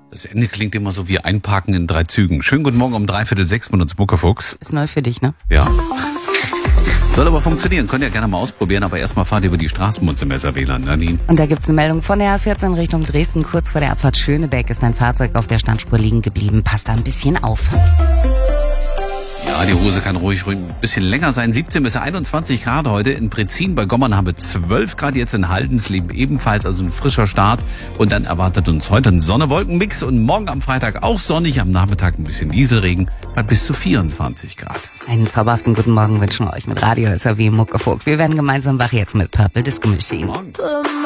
Das Ende klingt immer so wie Einparken in 3 Zügen. Schönen guten Morgen um 5:45 mit uns Muckefuchs. Ist neu für dich, ne? Ja. Soll aber funktionieren. Könnt ihr gerne mal ausprobieren, aber erstmal fahrt ihr über die Straßenbahn zum WLAN, Nadine. Und da gibt's eine Meldung von der A14 Richtung Dresden. Kurz vor der Abfahrt Schönebeck ist ein Fahrzeug auf der Standspur liegen geblieben. Passt da ein bisschen auf. Ja, die Hose kann ruhig ein bisschen länger sein. 17 bis 21 Grad heute. In Brezin bei Gommern haben wir 12 Grad. Jetzt in Haldensleben ebenfalls, also ein frischer Start. Und dann erwartet uns heute ein Sonne-Wolken-Mix und morgen am Freitag auch sonnig. Am Nachmittag ein bisschen Nieselregen bei bis zu 24 Grad. Einen zauberhaften guten Morgen wünschen wir euch mit Radio SRW Muckefuchs. Wir werden gemeinsam wach jetzt mit Purple Disco Machine. Morgen.